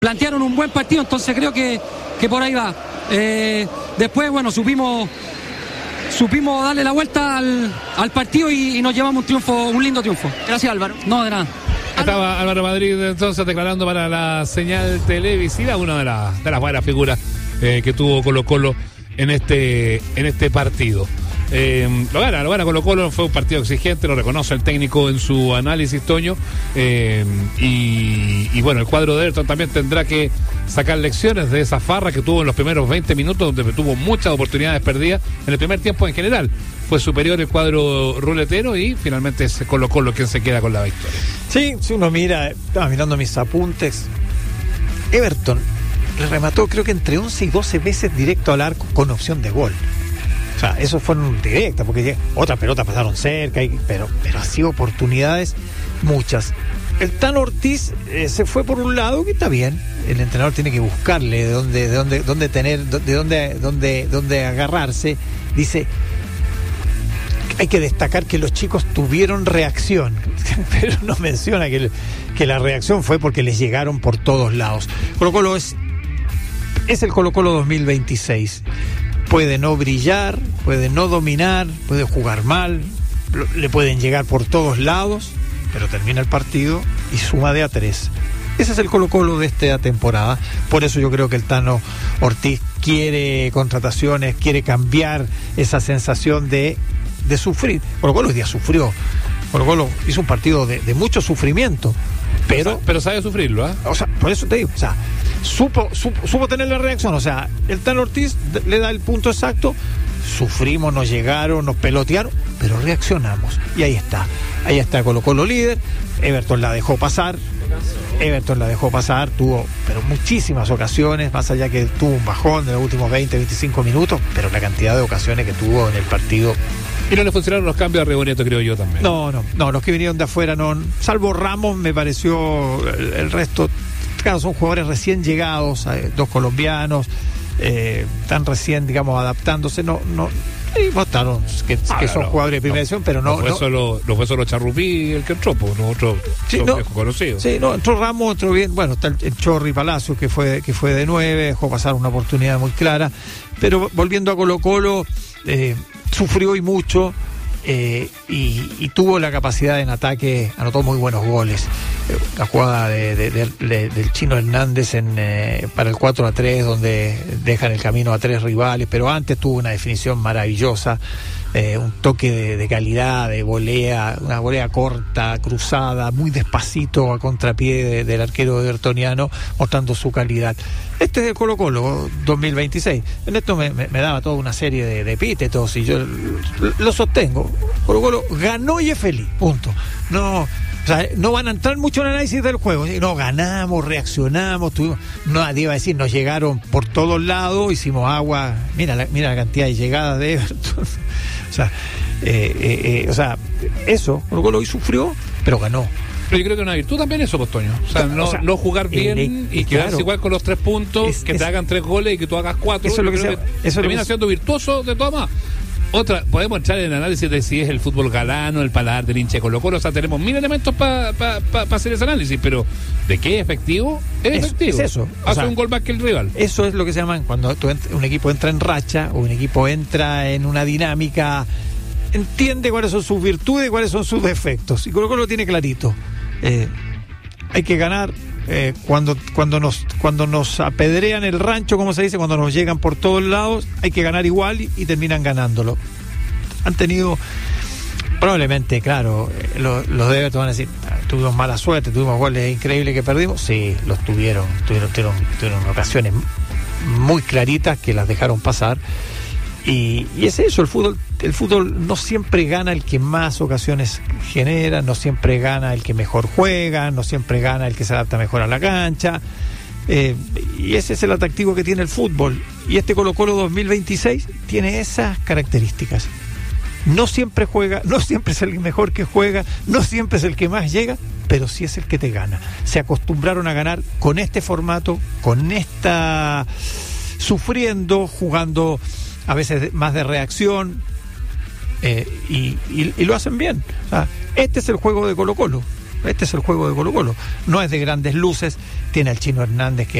plantearon un buen partido, entonces creo que por ahí va. Después, bueno, supimos darle la vuelta al partido y nos llevamos un lindo triunfo. Gracias, Álvaro. No, de nada. Estaba Álvaro Madrid entonces declarando para la señal televisiva, una de las buenas figuras que tuvo Colo-Colo en este partido. Lo gana Colo-Colo, fue un partido exigente, lo reconoce el técnico en su análisis, Toño, y bueno, el cuadro de Everton también tendrá que sacar lecciones de esa farra que tuvo en los primeros 20 minutos, donde tuvo muchas oportunidades perdidas en el primer tiempo en general. Fue superior el cuadro ruletero y finalmente es Colo-Colo quien se queda con la victoria. Sí, si uno mira, estaba mirando mis apuntes, Everton le remató creo que entre 11 y 12 veces directo al arco con opción de gol. O sea, esos fueron directas, porque otras pelotas pasaron cerca, pero así oportunidades muchas. El Tan Ortiz se fue por un lado, que está bien. El entrenador tiene que buscarle de dónde agarrarse. Dice, hay que destacar que los chicos tuvieron reacción, pero no menciona que la reacción fue porque les llegaron por todos lados. Colo-Colo es el Colo-Colo 2026. Puede no brillar, puede no dominar, puede jugar mal, le pueden llegar por todos lados, pero termina el partido y suma de a 3. Ese es el Colo-Colo de esta temporada. Por eso yo creo que el Tano Ortiz quiere contrataciones, quiere cambiar esa sensación de sufrir. Colo-Colo hoy día sufrió. Colo-Colo hizo un partido de mucho sufrimiento, pero sabe sufrirlo, ¿eh? O sea, por eso te digo, o sea, supo tener la reacción. O sea, el Tano Ortiz le da el punto exacto. Sufrimos, nos llegaron, nos pelotearon, pero reaccionamos. Y ahí está Colo-Colo líder. Everton la dejó pasar, tuvo pero muchísimas ocasiones, más allá que tuvo un bajón de los últimos 20, 25 minutos, pero la cantidad de ocasiones que tuvo en el partido. Y no le funcionaron los cambios a Reboneto, creo yo también. No, los que vinieron de afuera no, salvo Ramos, me pareció el resto, claro, son jugadores recién llegados, dos colombianos, tan recién, digamos, adaptándose, y votaron que son jugadores de primera división, pero no fue solo Charrupí el que entró, no otro viejo conocido. Sí, entró Ramos, entró bien, bueno, está el Chorri Palacio que fue de 9, dejó pasar una oportunidad muy clara, pero volviendo a Colo-Colo, sufrió y mucho, y tuvo la capacidad en ataque, anotó muy buenos goles. La jugada del Chino Hernández para el 4-3, donde dejan el camino a 3 rivales, pero antes tuvo una definición maravillosa, un toque de calidad, de volea, una volea corta, cruzada, muy despacito a contrapié del arquero evertoniano, mostrando su calidad. Este es el Colo-Colo 2026. En esto me daba toda una serie de epítetos y yo lo sostengo. Colo-Colo ganó y es feliz, punto. No, o sea, no van a entrar mucho en el análisis del juego. No, ganamos, reaccionamos, nadie iba a decir, nos llegaron por todos lados, hicimos agua. Mira la cantidad de llegadas de Everton. O sea, eso, Colo-Colo hoy sufrió, pero ganó. Pero yo creo que una virtud también eso, Toño. O sea, no jugar bien y quedarse igual con los 3 puntos, te hagan 3 goles y que tú hagas 4. Eso es lo que termina siendo virtuoso de todas más. Otra, podemos entrar en el análisis de si es el fútbol galano, el paladar del hincha de Colo-Colo. O sea, tenemos 1000 elementos para hacer ese análisis, pero ¿de qué es efectivo? Es efectivo. Es eso. Hace un gol más que el rival. Eso es lo que se llama cuando un equipo entra en racha o un equipo entra en una dinámica, entiende cuáles son sus virtudes y cuáles son sus defectos. Y Colo-Colo lo tiene clarito. Hay que ganar. Cuando nos apedrean el rancho, como se dice, cuando nos llegan por todos lados, hay que ganar igual y terminan ganándolo. Han tenido, probablemente, claro, los de Everton van a decir, tuvimos mala suerte, tuvimos goles increíbles que perdimos. Sí, los tuvieron ocasiones muy claritas que las dejaron pasar. Y es eso, el fútbol no siempre gana el que más ocasiones genera, no siempre gana el que mejor juega, no siempre gana el que se adapta mejor a la cancha, y ese es el atractivo que tiene el fútbol, y este Colo-Colo 2026 tiene esas características. No siempre juega, no siempre es el mejor que juega, no siempre es el que más llega, pero sí es el que te gana. Se acostumbraron a ganar con este formato, con esta, sufriendo, jugando a veces más de reacción, y lo hacen bien. O sea, este es el juego de Colo-Colo. Este es el juego de Colo-Colo. No es de grandes luces. Tiene al Chino Hernández, que